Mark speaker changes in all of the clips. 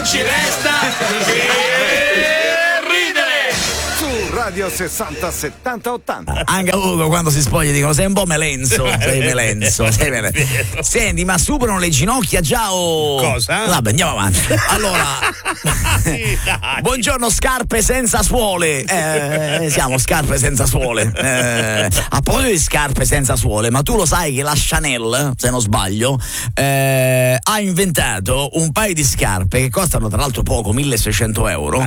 Speaker 1: ci resta che ridere.
Speaker 2: Su Radio 60 70 80.
Speaker 3: Anche Ugo quando si spoglia dicono sei un po' melenzo. Sei melenzo. Senti, ma superano le ginocchia già o.
Speaker 4: Cosa?
Speaker 3: Vabbè, andiamo avanti. Allora. Buongiorno, scarpe senza suole. Siamo scarpe senza suole. A proposito di scarpe senza suole, ma tu lo sai che la Chanel, se non sbaglio, ha inventato un paio di scarpe che costano tra l'altro poco, 1.600 euro,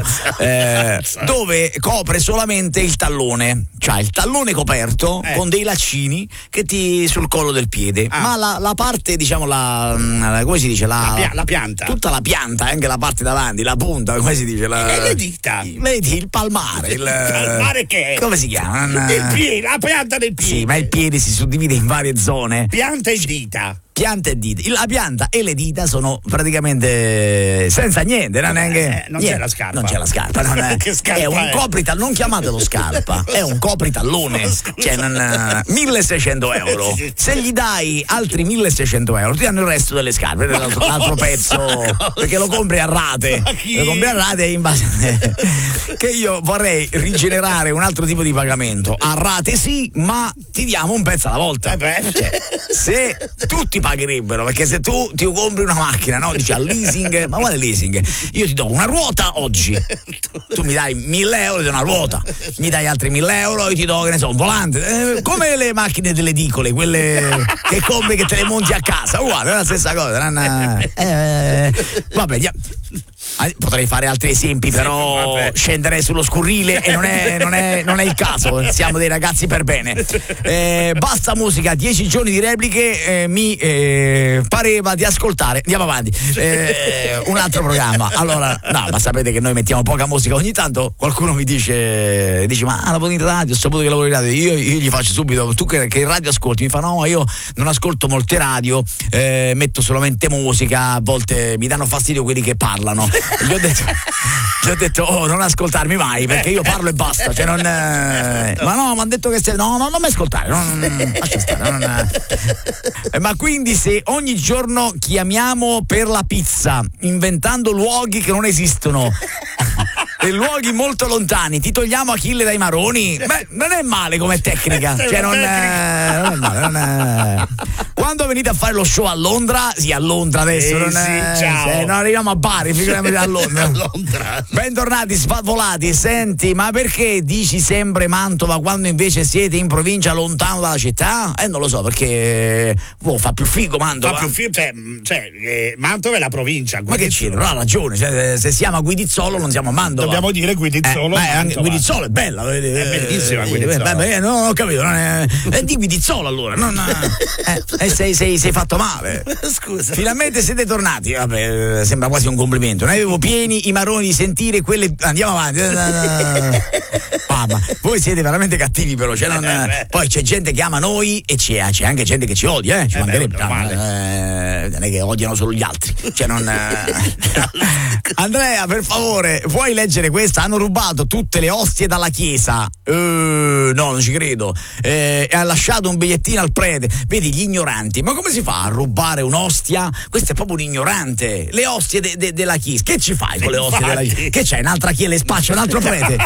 Speaker 3: dove copre solamente il tallone, cioè il tallone coperto con dei laccini che ti sul collo del piede, ma la parte, diciamo, come si dice,
Speaker 4: la pianta,
Speaker 3: tutta la pianta, anche la parte davanti, la punta, come si dice,
Speaker 4: le dita,
Speaker 3: il palmare, il
Speaker 4: palmare che è?
Speaker 3: Come si chiama?
Speaker 4: Il piede, la pianta del piede.
Speaker 3: Sì, ma il piede si suddivide in varie zone.
Speaker 4: Pianta e dita.
Speaker 3: Pianta e dita. La pianta e le dita sono praticamente senza niente, non neanche.
Speaker 4: Non c'è la scarpa.
Speaker 3: Non c'è la scarpa. Non è,
Speaker 4: che scarpa
Speaker 3: è un copritallone, non chiamatelo scarpa, è un copritallone. Cioè, 1.600 euro. Se gli dai altri 1.600 euro, ti danno il resto delle scarpe, l'altro pezzo, perché lo compri a rate. Lo compri a rate in base. Che io vorrei rigenerare un altro tipo di pagamento. A rate sì, ma ti diamo un pezzo alla volta. Cioè, se tutti pagherebbero, perché se tu ti compri una macchina, no? Dici al leasing, ma quale leasing? Io ti do una ruota oggi, tu mi dai 1.000 euro, ti do una ruota, mi dai altri 1.000 euro, io ti do, che ne so, un volante, come le macchine delle edicole, quelle che compri, che te le monti a casa, uguale, è la stessa cosa. Vabbè, potrei fare altri esempi, però scenderei sullo scurrile e non è il caso, siamo dei ragazzi per bene. Basta musica, 10 giorni di repliche, mi pareva di ascoltare, andiamo avanti, un altro programma. Allora, no, ma sapete che noi mettiamo poca musica, ogni tanto qualcuno mi dice ma lavoro in radio, ho saputo che lavoro in radio, io gli faccio subito, tu che in radio ascolti? Mi fa no, io non ascolto molte radio, metto solamente musica, a volte mi danno fastidio quelli che parlano. Gli ho detto oh, non ascoltarmi mai, perché io parlo e basta, cioè non ma no, mi hanno detto che non mi ascoltare, lascia stare, ma quindi se ogni giorno chiamiamo per la pizza inventando luoghi che non esistono e luoghi molto lontani, ti togliamo Achille dai maroni, beh, non è male come tecnica, cioè non è male. Quando venite a fare lo show a Londra, sì, a Londra adesso, non arriviamo a Bari, figuriamoci a Londra. Bentornati sfavolati. Senti, ma perché dici sempre Mantova quando invece siete in provincia, lontano dalla città? Non lo so, perché fa più figo Mantova.
Speaker 4: Fa più figo, Mantova è la provincia.
Speaker 3: Ma che c'è? Non ha ragione, cioè, se siamo a Guidizzolo non siamo a Mantova.
Speaker 4: Dobbiamo dire Guidizzolo.
Speaker 3: Guidizzolo è bella,
Speaker 4: è bellissima Guidizzolo.
Speaker 3: Non ho capito, è di Guidizzolo allora. Sei fatto male.
Speaker 4: Scusa.
Speaker 3: Finalmente siete tornati. Vabbè, sembra quasi un complimento. Ne avevo pieni i maroni di sentire quelle. Andiamo avanti. Ma voi siete veramente cattivi, però. Poi c'è gente che ama noi e c'è anche gente che ci odia, ci mancherebbe. Non è che odiano solo gli altri. Andrea, per favore, puoi leggere questa? Hanno rubato tutte le ostie dalla chiesa. No, non ci credo. E ha lasciato un bigliettino al prete. Vedi gli ignoranti. Ma come si fa a rubare un'ostia? Questo è proprio un ignorante. Le ostie della chiesa. Che ci fai con le ostie della chiesa? Che c'è? Un'altra chiesa? Le spaccia un altro prete?